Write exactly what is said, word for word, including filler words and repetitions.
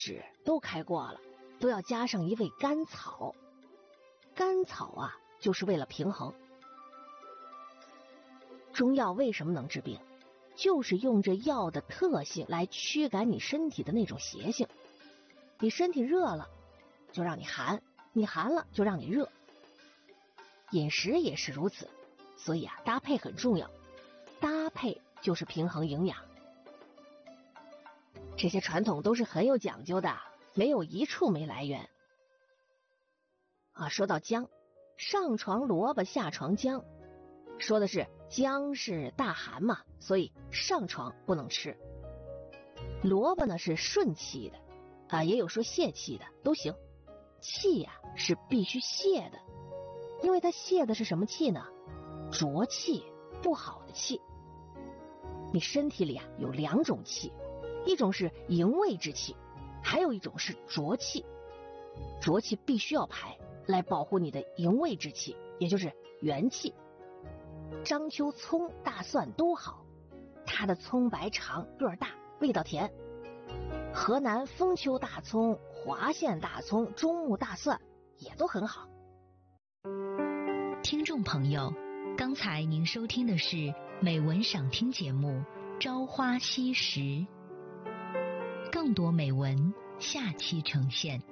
纸都开过了，都要加上一味甘草。甘草啊，就是为了平衡。中药为什么能治病？就是用这药的特性来驱赶你身体的那种邪性。你身体热了，就让你寒；你寒了，就让你热。饮食也是如此，所以啊，搭配很重要。搭配就是平衡营养。这些传统都是很有讲究的，没有一处没来源。啊，说到姜，上床萝卜下床姜，说的是姜是大寒嘛，所以上床不能吃。萝卜呢是顺气的，啊，也有说泄气的，都行。气呀、啊、是必须泄的，因为它泄的是什么气呢？浊气，不好的气。你身体里啊有两种气，一种是营卫之气，还有一种是浊气。浊气必须要排，来保护你的营卫之气，也就是元气。章丘葱、大蒜都好，它的葱白长，个儿大，味道甜。河南封丘大葱、华县大葱、中木大蒜也都很好。 听众朋友，刚才您收听的是美文赏听节目《朝花夕拾》，更多美文下期呈现。